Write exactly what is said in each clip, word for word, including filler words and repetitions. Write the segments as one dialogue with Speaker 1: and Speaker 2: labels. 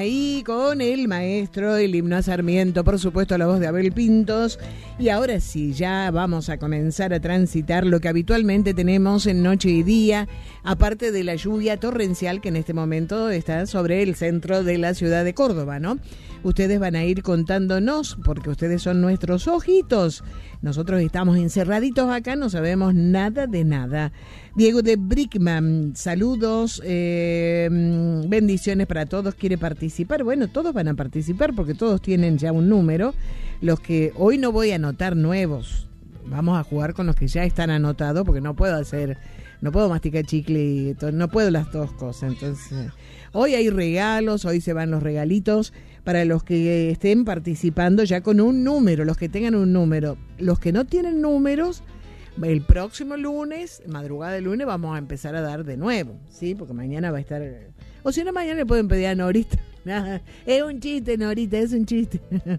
Speaker 1: Ahí con el maestro, el himno a Sarmiento, por supuesto la voz de Abel Pintos. Y ahora sí, ya vamos a comenzar a transitar lo que habitualmente tenemos en noche y día, aparte de la lluvia torrencial que en este momento está sobre el centro de la ciudad de Córdoba, ¿no? Ustedes van a ir contándonos, porque ustedes son nuestros ojitos. Nosotros estamos encerraditos acá, no sabemos nada de nada. Diego de Brickman, saludos, eh, bendiciones para todos. ¿Quiere participar? Bueno, todos van a participar porque todos tienen ya un número. Los que hoy no voy a anotar nuevos, vamos a jugar con los que ya están anotados porque no puedo hacer, no puedo masticar chicle y todo, no puedo las dos cosas. Entonces, hoy hay regalos, hoy se van los regalitos para los que estén participando ya con un número, los que tengan un número. Los que no tienen números, el próximo lunes, madrugada del lunes, vamos a empezar a dar de nuevo, ¿sí? Porque mañana va a estar... O si no, mañana le pueden pedir a Norita. Es un chiste, Norita, es un chiste.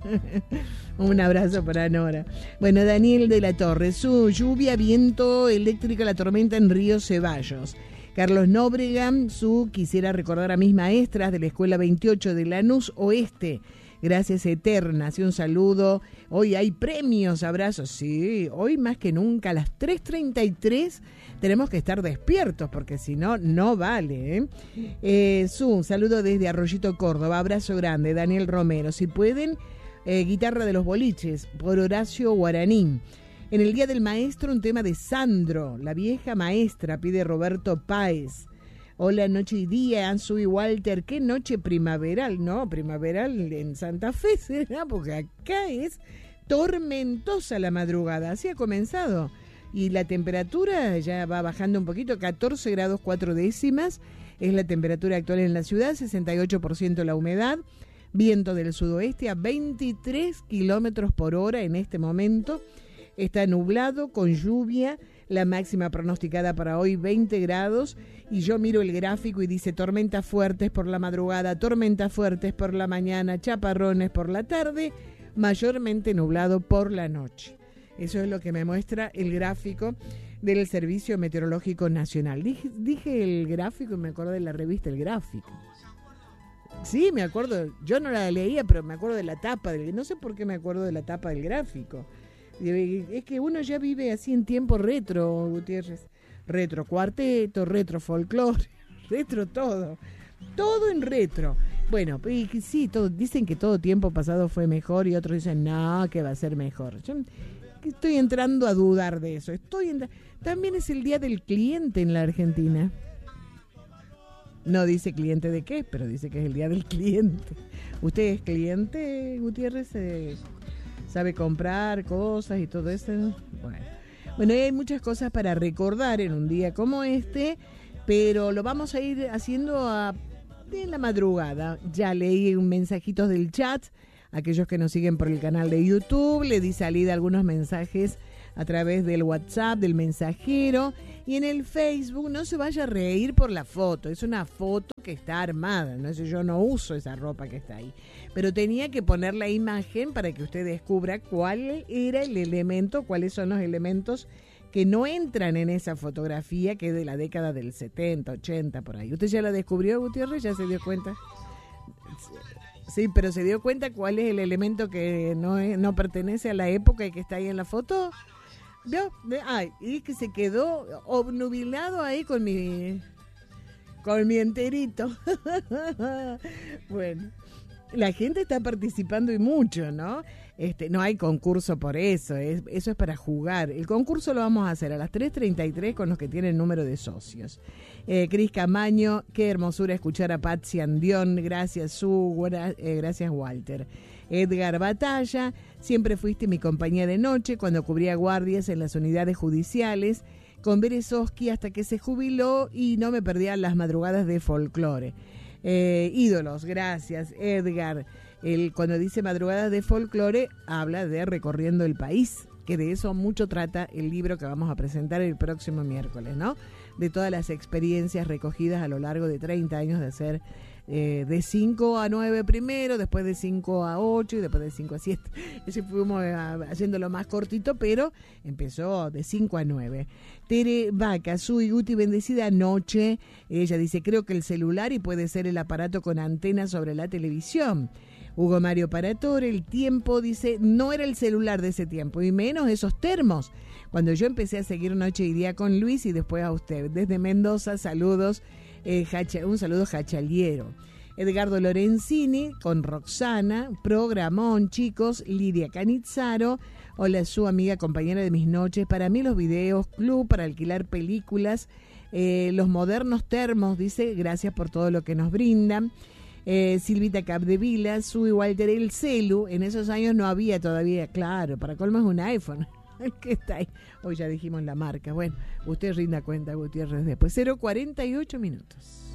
Speaker 1: Un abrazo para Nora. Bueno, Daniel de la Torre, su lluvia, viento, eléctrica, la tormenta en Río Ceballos. Carlos Nóbrega, su quisiera recordar a mis maestras de la Escuela veintiocho de Lanús Oeste. Gracias eternas y un saludo. Hoy hay premios, abrazos. Sí, hoy más que nunca a las tres treinta y tres tenemos que estar despiertos porque si no, no vale. ¿eh? Eh, su, un saludo desde Arroyito, Córdoba. Abrazo grande, Daniel Romero. Si pueden, eh, guitarra de los boliches por Horacio Guaraní. En el Día del Maestro, un tema de Sandro, la vieja maestra, pide Roberto Páez. Hola, noche y día, Ansu y Walter. Qué noche primaveral, ¿no? Primaveral en Santa Fe, ¿será? Porque acá es tormentosa la madrugada. Así ha comenzado. Y la temperatura ya va bajando un poquito, catorce grados cuatro décimas. Es la temperatura actual en la ciudad, sesenta y ocho por ciento la humedad. Viento del sudoeste a veintitrés kilómetros por hora en este momento. Está nublado, con lluvia, la máxima pronosticada para hoy veinte grados, y yo miro el gráfico y dice tormentas fuertes por la madrugada, tormentas fuertes por la mañana, chaparrones por la tarde, mayormente nublado por la noche. Eso es lo que me muestra el gráfico del Servicio Meteorológico Nacional. Dije, dije el gráfico y me acuerdo de la revista El Gráfico. Sí, me acuerdo, yo no la leía, pero me acuerdo de la tapa, del, no sé por qué me acuerdo de la tapa del gráfico. Es que uno ya vive así en tiempo retro, Gutiérrez. Retro cuarteto, retro folclore, retro todo. Todo en retro. Bueno, y sí, todo, dicen que todo tiempo pasado fue mejor y otros dicen, no, que va a ser mejor. Yo estoy entrando a dudar de eso. Estoy en, también es el Día del Cliente en la Argentina. No dice cliente de qué, pero dice que es el Día del Cliente. ¿Usted es cliente, Gutiérrez? Eh, ¿Sabe comprar cosas y todo eso? Bueno, bueno, hay muchas cosas para recordar en un día como este, pero lo vamos a ir haciendo a, en la madrugada. Ya leí un mensajitos del chat, aquellos que nos siguen por el canal de YouTube, le di salida algunos mensajes a través del WhatsApp, del mensajero, y en el Facebook. No se vaya a reír por la foto, es una foto que está armada, no sé, yo no uso esa ropa que está ahí, pero tenía que poner la imagen para que usted descubra cuál era el elemento, cuáles son los elementos que no entran en esa fotografía que es de la década del setenta, ochenta, por ahí. ¿Usted ya la descubrió, Gutiérrez? ¿Ya se dio cuenta? Sí, pero ¿se dio cuenta cuál es el elemento que no, es, no pertenece a la época y que está ahí en la foto? ¿Vio? Ay, y que se quedó obnubilado ahí con mi con mi enterito. Bueno, la gente está participando y mucho, ¿no? Este, no hay concurso por eso, es, eso es para jugar. El concurso lo vamos a hacer a las tres treinta y tres con los que tienen número de socios. Eh, Cris Camaño, qué hermosura escuchar a Patsy Andión, gracias Su, gra, eh, gracias Walter. Edgar Batalla, siempre fuiste mi compañía de noche cuando cubría guardias en las unidades judiciales con Berezovsky hasta que se jubiló y no me perdía las madrugadas de folclore. Eh, ídolos, gracias Edgar. El, cuando dice madrugadas de folclore, habla de recorriendo el país, que de eso mucho trata el libro que vamos a presentar el próximo miércoles, ¿no? De todas las experiencias recogidas a lo largo de treinta años de hacer eh, de cinco a nueve primero, después de cinco a ocho y después de cinco a siete. Ese fuimos eh, haciéndolo más cortito, pero empezó de cinco a nueve. Tere Vaca, Sui Guti, bendecida noche. Ella dice, creo que el celular y puede ser el aparato con antena sobre la televisión. Hugo Mario Paratore, el tiempo, dice, no era el celular de ese tiempo, y menos esos termos. Cuando yo empecé a seguir Noche y Día con Luis y después a usted. Desde Mendoza, saludos, eh, Hacha, un saludo jachaliero. Edgardo Lorenzini con Roxana, programón, chicos. Lidia Canizzaro, hola, su amiga, compañera de mis noches. Para mí los videos, club para alquilar películas, eh, los modernos termos, dice, gracias por todo lo que nos brindan. Eh, Silvita Capdevila, Sui Walter, el celu, en esos años no había todavía, claro, para colmo es un iPhone. ¿Qué está ahí? Hoy ya dijimos la marca. Bueno, usted rinda cuenta, Gutiérrez, después. cero cuarenta y ocho minutos.